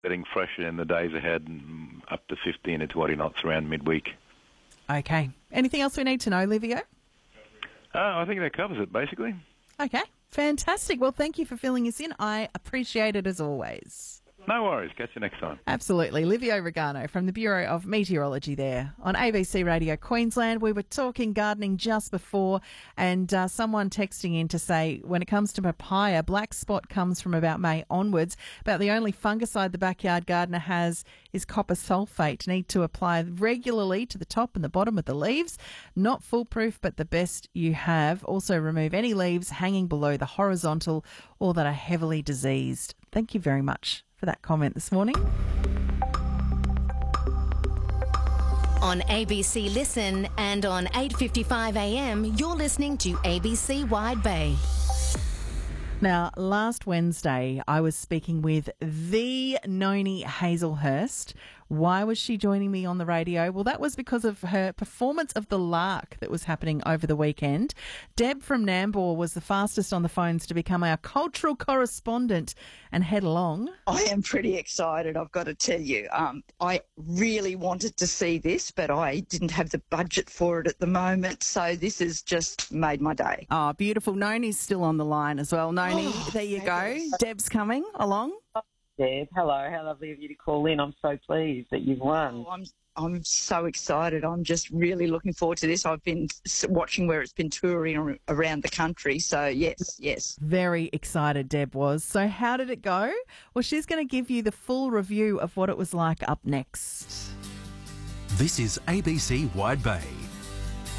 getting fresher in the days ahead and up to 15 to 20 knots around midweek. Okay. Anything else we need to know, Livio? I think that covers it, basically. Okay. Fantastic. Well, thank you for filling us in. I appreciate it as always. No worries. Catch you next time. Absolutely. Livio Regano from the Bureau of Meteorology there on ABC Radio Queensland. We were talking gardening just before, and someone texting in to say when it comes to papaya, black spot comes from about May onwards. About the only fungicide the backyard gardener has is copper sulphate. Need to apply regularly to the top and the bottom of the leaves. Not foolproof, but the best you have. Also remove any leaves hanging below the horizontal or that are heavily diseased. Thank you very much for that comment this morning. On ABC Listen and on 8:55 a.m, you're listening to ABC Wide Bay. Now, last Wednesday, I was speaking with the Noni Hazelhurst. Why was she joining me on the radio? Well, that was because of her performance of The Lark that was happening over the weekend. Deb from Nambour was the fastest on the phones to become our cultural correspondent and head along. I am pretty excited, I've got to tell you. I really wanted to see this, but I didn't have the budget for it at the moment, so this has just made my day. Oh, beautiful. Noni's still on the line as well. Noni, there you go. Deb's coming along. Deb, hello. How lovely of you to call in. I'm so pleased that you've won. Oh, I'm so excited. I'm just really looking forward to this. I've been watching where it's been touring around the country, so yes. Very excited Deb was. So how did it go? Well, she's going to give you the full review of what it was like up next. This is ABC Wide Bay.